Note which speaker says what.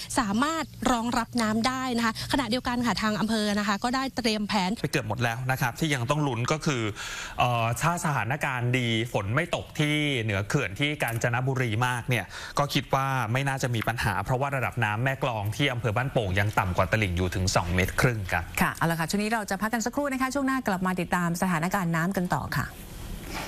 Speaker 1: สามารถรองรับน้ำได้นะคะขณะเดียวกันค่ะทางอำเภอนะคะก็ได้เตรียมแผน
Speaker 2: ไปเกือบหมดแล้วนะครับที่ยังต้องลุ้นก็คือถ้าสถานการณ์ดีฝนไม่ตกที่เหนือเขื่อนที่กาญจนบุรีมากเนี่ยก็คิดว่าไม่น่าจะมีปัญหาเพราะว่าระดับน้ำแม่กลองที่อำเภอบ้านโป่งยังต่ำกว่าตลิ่งอยู่ถึง2.5 เมตรครับ
Speaker 3: ค่ะเอาละค่ะช่วงนี้เราจะพักกันสักครู่นะคะช่วงหน้ากลับมาติดตามสถานการณ์น้ำกันต่อค่ะ